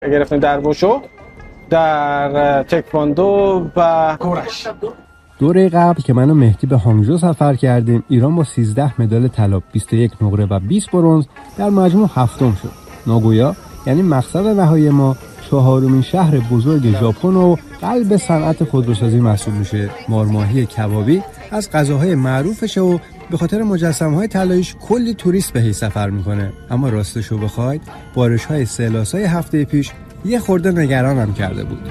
گرفتیم در وشو، در تکواندو و کورش. دوره قبل که من و مهدی به هانگژو سفر کردیم، ایران با 13 مدال طلا، 21 نقره و 20 برنز در مجموع هفتم شد. ناگویا یعنی مقصد نهایی ما، چهارمین شهر بزرگ ژاپن و قلب صنعت خودروسازی محسوب میشه. مارماهی کبابی از غذاهای معروفشه و به خاطر مجسمه‌های طلاییش کلی توریست بهش سفر میکنه. اما راستشو بخواید بارش‌های سیلاسای هفته پیش یه خورده نگرانم کرده بود.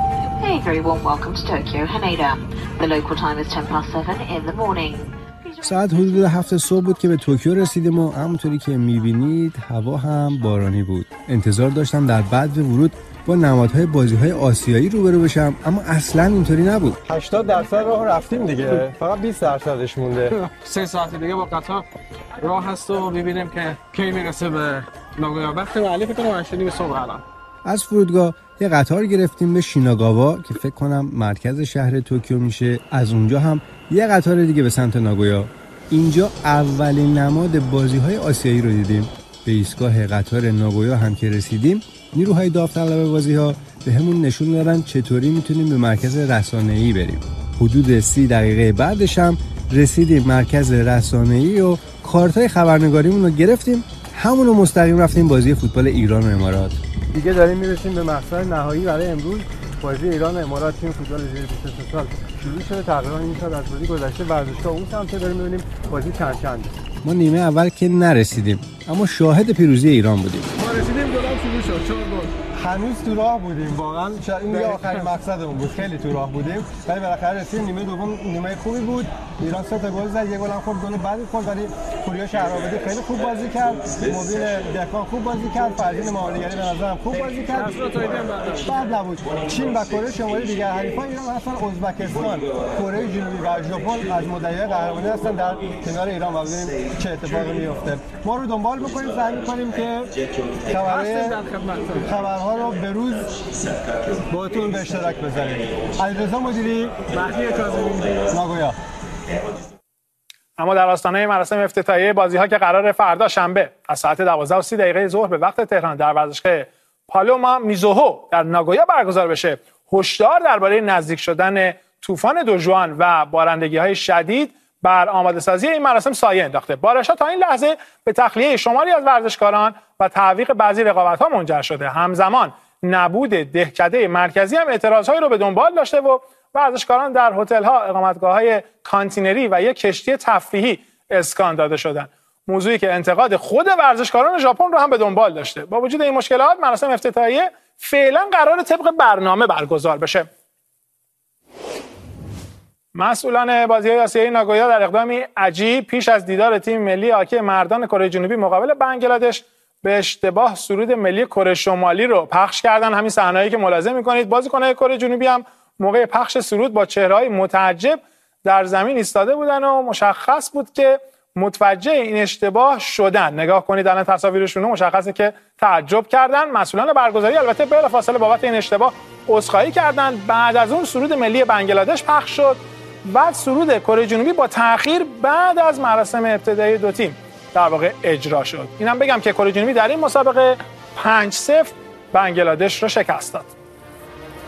A very warm welcome to Tokyo, Haneda. The local time is 7:10 in the morning. ساعت حدود 7 صبح بود که به توکیو رسیدیم و همونطوری که میبینید هوا هم بارانی بود. انتظار داشتم در بعد ورود با نمادهای بازی‌های آسیایی روبرو بشم، اما اصلاً اینطوری نبود. 80% راه رفتیم دیگه، فقط 20%ش مونده. 3 ساعت دیگه با قطار راه هست و می‌بینیم که کی میرسه به ناگویا. وقت معلی فکر کنم 8:30 صبح الان. از فرودگاه یه قطار گرفتیم به شیناگاوا که فکر کنم مرکز شهر توکیو میشه. از اونجا هم یه قطار دیگه به سمت ناگویا. اینجا اولین نماد بازی‌های آسیایی رو دیدیم. به ایستگاه قطار ناگویا هم که رسیدیم، نیروهای داوطلب بازی‌ها بهمون نشون دادن چطوری میتونیم به مرکز رسانه‌ای بریم. حدود 30 دقیقه بعدش هم رسیدیم مرکز رسانه‌ای و کارت‌های خبرنگاریمون رو گرفتیم. همون رو مستقیم رفتیم بازی فوتبال ایران و امارات. دیگه داریم میرسیم به مقصد نهایی برای امروز. بازی ایران و امارات تیم فوتبال زیر 23 سال شروع شده. تقریبا این سال از بازی گذشته ورزشگاه اون سمت داریم می‌بینیم بازی چند چنده. ما نیمه اول که نرسیدیم، اما شاهد پیروزی ایران بودیم. ما رسیدیم گلم شروع شد 4 گل. هنوز تو راه بودیم، واقعا این دیگه آخرین مقصدمون بود. خیلی تو راه بودیم ولی بالاخره رسیدیم. نیمه دوم نیمه خوبی بود. ایران 3 تا گل زد، یه گل هم خورد، گل بعدی خورد، ولی پوریا شهرآبادی خیلی خوب بازی کرد. مبین دهقان خوب بازی کرد. فرزین مهاجری به نظرم خوب بازی کرد. بعد نبود. چین و کره شمالی دیگر حریفان ایران هستن. ازبکستان، کره جنوبی و ژاپن از مدعیای قهرمانی هستن در کنار ایران و ببینیم چه اتفاقی میفته. ما رو دنبال می‌کنیم، سعی می‌کنیم که خبرها رو به روز باهاتون به اشتراک بذاریم. علیرضا مدیری، مهدی کاظمی، ناگویا. اما در آستانه مراسم افتتاحیه بازی‌ها که قرار فردا شنبه از ساعت 12:30 ظهر به وقت تهران در ورزشگاه پالوما میزوهو در ناگویا برگزار بشه، هشدار درباره نزدیک شدن طوفان دوژوان و بارندگی‌های شدید بر آماده‌سازی این مراسم سایه انداخته. بارش‌ها تا این لحظه به تخلیه شماری از ورزشکاران و تعویق بعضی رقابت‌ها منجر شده. همزمان نبود دهکده مرکزی هم اعتراض‌هایی رو به دنبال داشته و ورزشکاران در هتل‌ها، اقامتگاه‌های کانتینری و یک کشتی تفریحی اسکان داده شدند. موضوعی که انتقاد خود ورزشکاران ژاپن رو هم به دنبال داشته. با وجود این مشکلات، مراسم افتتاحیه فعلا قرار طبق برنامه برگزار بشه. مسئولان بازی‌های آسیایی ناگویا در اقدامی عجیب پیش از دیدار تیم ملی هاکی مردان کره جنوبی مقابل بنگلادش به اشتباه سرود ملی کره شمالی رو پخش کردن. همین صحنه‌ای که ملاحظه می‌کنید، بازیکن‌های کره جنوبی هم موقع پخش سرود با چهره‌های متعجب در زمین ایستاده بودن و مشخص بود که متوجه این اشتباه شدن. نگاه کنید الان تصاویرشون رو، مشخصه که تعجب کردن. مسئولان برگزاری البته بلافاصله بابت این اشتباه عذرخواهی کردند. بعد از اون سرود ملی بنگلادش پخش شد و سرود کره جنوبی با تأخیر بعد از مراسم ابتدایی دو تیم در واقع اجرا شد. اینم بگم که کره جنوبی در این مسابقه 5-0 بنگلادش رو شکست داد.